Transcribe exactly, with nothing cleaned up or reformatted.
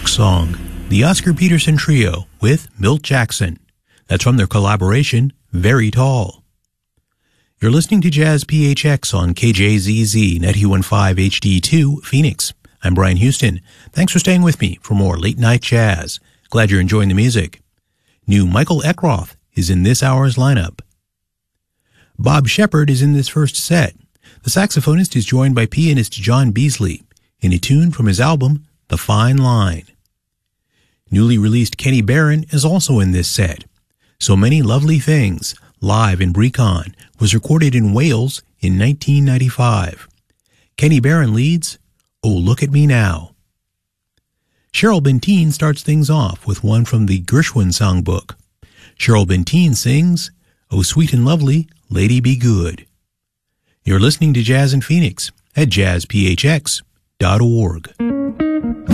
next song, the Oscar Peterson Trio with Milt Jackson. That's from their collaboration, Very Tall. You're listening to Jazz P H X on K J Z Z ninety-one point five H D two, Phoenix. I'm Brian Houston. Thanks for staying with me for more late night jazz. Glad you're enjoying the music. New Michael Eckroth is in this hour's lineup. Bob Shepard is in this first set. The saxophonist is joined by pianist John Beasley in a tune from his album, The Fine Line. Newly released Kenny Barron is also in this set. So Many Lovely Things, live in Brecon, was recorded in Wales in nineteen ninety-five. Kenny Barron leads, Oh Look at Me Now. Cheryl Benteen starts things off with one from the Gershwin songbook. Cheryl Benteen sings, Oh Sweet and Lovely, Lady Be Good. You're listening to Jazz in Phoenix at jazz p h x dot org.